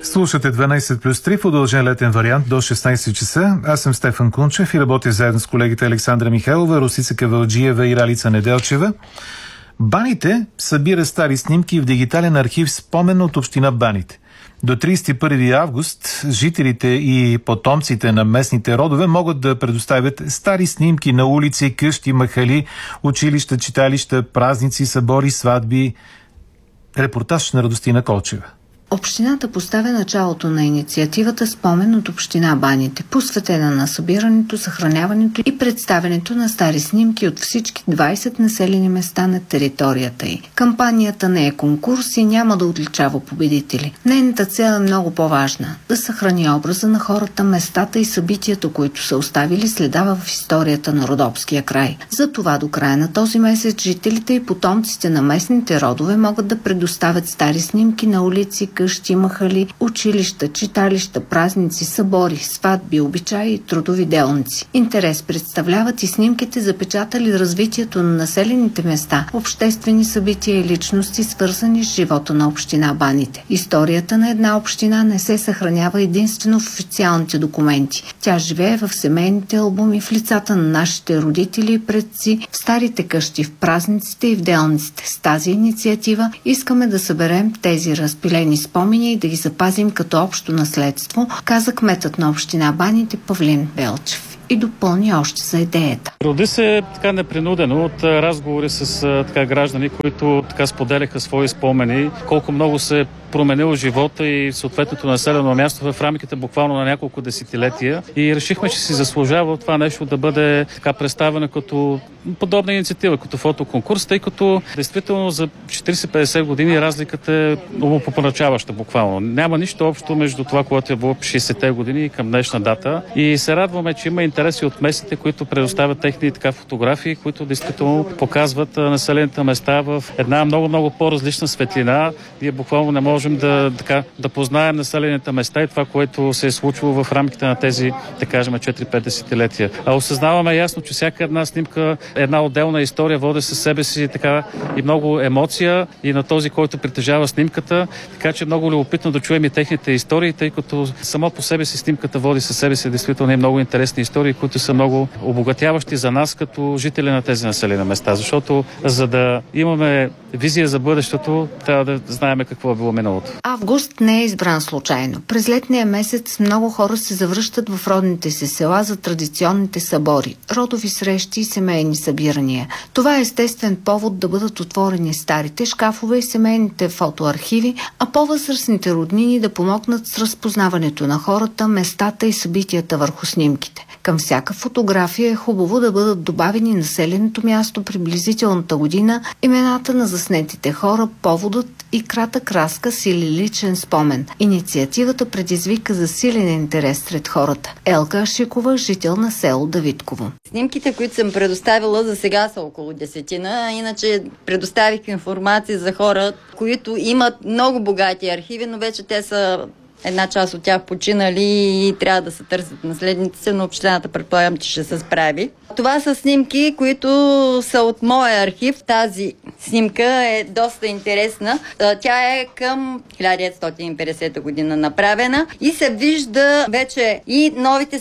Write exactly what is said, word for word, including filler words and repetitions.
Слушате дванайсет плюс три в удължен летен вариант до шестнайсет часа. Аз съм Стефан Кунчев и работя заедно с колегите Александра Михайлова, Росица Кавалджиева и Ралица Неделчева. Баните събира стари снимки в дигитален архив "Спомен" от община Баните. До трийсет и първи август жителите и потомците на местните родове могат да предоставят стари снимки на улици, къщи, махали, училища, читалища, празници, събори, сватби. Репортаж на Радостина Колчева. Общината поставя началото на инициативата "Спомен" от община Баните, посветена на събирането, съхраняването и представянето на стари снимки от всички двайсет населени места на територията й. Кампанията не е конкурс и няма да отличава победители. Нейната цел е много по-важна – да съхрани образа на хората, местата и събитията, които са оставили следа в историята на Родопския край. Затова до края на този месец жителите и потомците на местните родове могат да предоставят стари снимки на улици, къщи, махали, училища, читалища, празници, събори, сватби, обичаи и трудови делници. Интерес представляват и снимките, запечатали развитието на населените места, обществени събития и личности, свързани с живота на община Баните. Историята на една община не се съхранява единствено в официалните документи. Тя живее в семейните албуми, в лицата на нашите родители и предци, в старите къщи, в празниците и в делниците. С тази инициатива искаме да съберем тези разпилени спомени и да ги запазим като общо наследство, каза кметът на община Баните Павлин Белчев и допълни още за идеята. Роди се така непринудено от разговори с така граждани, които така споделяха свои спомени, колко много се променил живота и съответното населено място в рамките буквално на няколко десетилетия. И решихме, че си заслужава това нещо да бъде така представено като подобна инициатива, като фотоконкурс, тъй като действително за четирийсет-петдесет години разликата е много попоначаваща буквално. Няма нищо общо между това, което е било в шейсетте години и към днешна дата. И се радваме, че има интереси от местните, които предоставят техни така фотографии, които действително показват населените места в една много-много по-различна светлина. Ние буквално не можем да, така, да познаем населените места и това, което се е случило в рамките на тези, да кажем, четири-пет десетилетия. А осъзнаваме ясно, че всяка една снимка, една отделна история води със себе си така и много емоция и на този, който притежава снимката, така че много любопитно да чуем и техните истории, тъй като само по себе си снимката води със себе си действително и много интересни истории, които са много обогатяващи за нас като жители на тези населени места, защото за да имаме визия за бъдещето, трябва да знаем какво е било миналото. Август не е избран случайно. През летния месец много хора се завръщат в родните си села за традиционните събори, родови срещи и семейни събирания. Това е естествен повод да бъдат отворени старите шкафове и семейните фотоархиви, а по-възрастните роднини да помогнат с разпознаването на хората, местата и събитията върху снимките. Към всяка фотография е хубаво да бъдат добавени населеното място, приблизителната година, имената на заснетите хора, поводът и кратък разказ или личен спомен. Инициативата предизвика засилен интерес сред хората. Елка Ашикова, жител на село Давидково. Снимките, които съм предоставила за сега са около десетина, иначе предоставих информация за хора, които имат много богати архиви, но вече те са една част от тях починали и трябва да се търсят наследници си, но общината предполагам, че ще се справи. Това са снимки, които са от моя архив. Тази снимка е доста интересна. Тя е към хиляда деветстотин и петдесета година направена и се вижда вече и новите